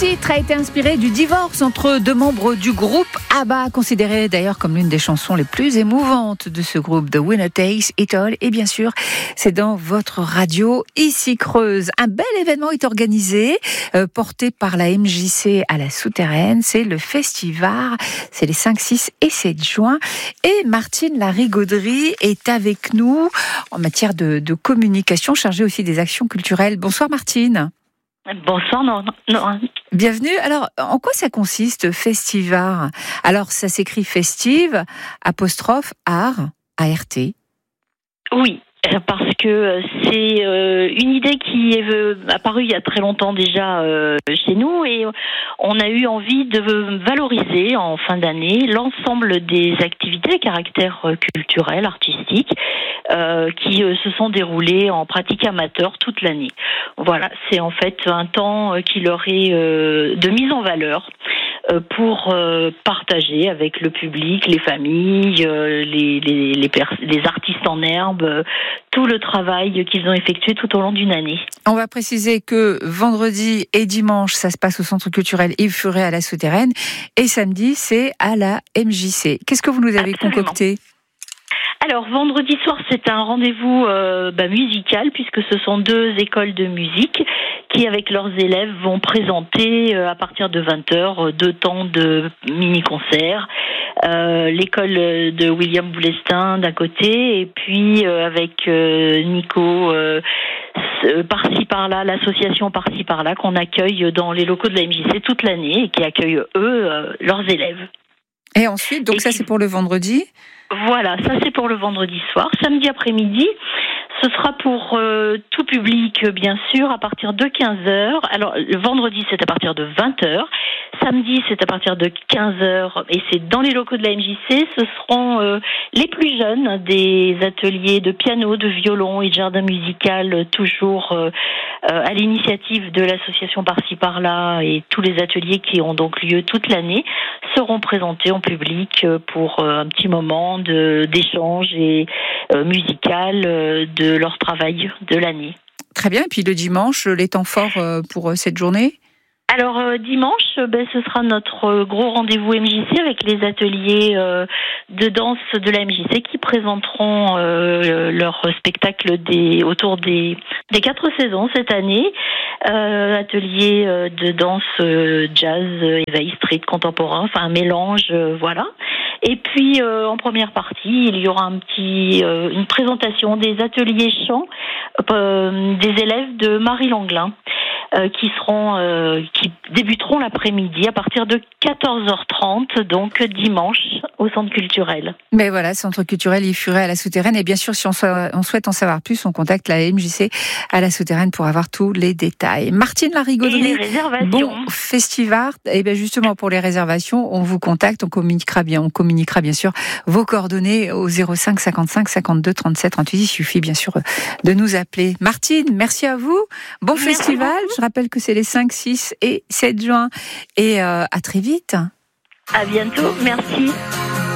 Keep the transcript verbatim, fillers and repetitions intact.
titre a été inspiré du divorce entre deux membres du groupe ABBA, considéré d'ailleurs comme l'une des chansons les plus émouvantes de ce groupe, The Winner Takes It All. Et bien sûr, c'est dans votre radio ici Creuse. Un bel événement est organisé, euh, porté par la M J C à la Souterraine. C'est le Festivar. C'est les cinq, six et sept juin. Et Martine Larigauderie est avec nous en matière de, de communication, chargée aussi des actions culturelles. Bonsoir Martine. Bonsoir, non, non. Bienvenue. Alors, en quoi ça consiste, Festivar ? Alors, ça s'écrit festive, apostrophe, art, A R T. Oui, parce que c'est une idée qui est apparue il y a très longtemps déjà chez nous et on a eu envie de valoriser en fin d'année l'ensemble des activités à caractère culturel, artistique, euh, qui se sont déroulées en pratique amateur toute l'année. Voilà, c'est en fait un temps qui leur est de mise en valeur pour partager avec le public, les familles, les, les, les, pers- les artistes en herbe, tout le travail qu'ils ont effectué tout au long d'une année. On va préciser que vendredi et dimanche, ça se passe au Centre culturel Yves Furet à la Souterraine, et samedi, c'est à la M J C. Qu'est-ce que vous nous avez Absolument. concocté ? Alors, vendredi soir, c'est un rendez-vous euh, bah, musical, puisque ce sont deux écoles de musique qui, avec leurs élèves, vont présenter euh, à partir de vingt heures deux temps de mini-concerts. Euh, l'école de William Boulestin d'un côté, et puis euh, avec euh, Nico euh, par-ci par-là, l'association par-ci par-là, qu'on accueille dans les locaux de la M J C toute l'année et qui accueille, eux, euh, leurs élèves. Et ensuite, donc et ça, qui... c'est pour le vendredi ? Voilà, ça c'est pour le vendredi soir. Samedi après-midi, ce sera pour euh, tout public, bien sûr, à partir de quinze heures. Alors, le vendredi, c'est à partir de vingt heures. Samedi, c'est à partir de quinze heures. Et c'est dans les locaux de la M J C. Ce seront euh, les plus jeunes des ateliers de piano, de violon et de jardin musical, toujours euh, euh, à l'initiative de l'association Par-ci Par-là. Et tous les ateliers qui ont donc lieu toute l'année seront présentés en public pour euh, un petit moment de, d'échange et euh, musical euh, de leur travail de l'année. Très bien. Et puis le dimanche, les temps forts euh, pour euh, cette journée ? Alors euh, dimanche, ben, ce sera notre euh, gros rendez-vous M J C avec les ateliers euh, de danse de la M J C qui présenteront euh, leur spectacle des, autour des, des quatre saisons cette année. Euh, atelier euh, de danse euh, jazz, euh, éveil, street, contemporain, enfin un mélange, euh, voilà. Et puis euh, en première partie, il y aura un petit, euh, une présentation des ateliers chant euh, des élèves de Marie Langlin. Euh, qui seront, euh, qui débuteront l'après-midi à partir de quatorze heures trente, donc dimanche au Centre culturel. Mais voilà, Centre culturel Yves Furet à la Souterraine. Et bien sûr, si on, soit, on souhaite en savoir plus, on contacte la M J C à la Souterraine pour avoir tous les détails. Martine Larigauderie. Et les réservations. Bon, Festivar. Et bien justement, pour les réservations, on vous contacte, on communiquera bien, on communiquera bien sûr vos coordonnées au zéro cinq cinquante-cinq cinquante-deux trente-sept trente-huit. Il suffit bien sûr de nous appeler. Martine, merci à vous. Bon merci festival. Beaucoup. Je rappelle que c'est les cinq, six et sept juin. Et euh, à très vite. À bientôt. Merci.